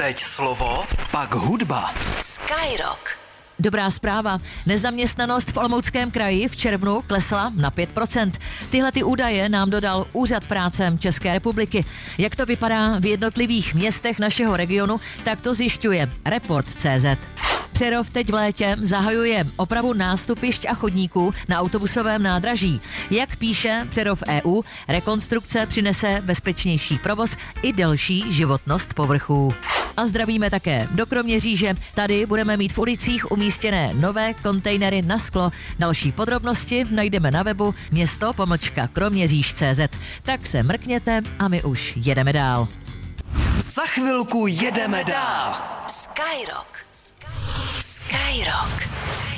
Teď slovo, pak hudba. Skyrock. Dobrá zpráva. Nezaměstnanost v Olomouckém kraji v červnu klesla na 5%. Tyhle ty údaje nám dodal Úřad práce České republiky. Jak to vypadá v jednotlivých městech našeho regionu, tak to zjišťuje Report.cz. Přerov teď v létě zahajuje opravu nástupišť a chodníků na autobusovém nádraží. Jak píše Přerov EU, rekonstrukce přinese bezpečnější provoz i delší životnost povrchů. A zdravíme také do Kroměříže. Tady budeme mít v ulicích umístěné nové kontejnery na sklo. Další podrobnosti najdeme na webu město-kroměříž.cz. Tak se mrkněte a my už jedeme dál. Za chvilku jedeme dál. Skyrock. Skyrock.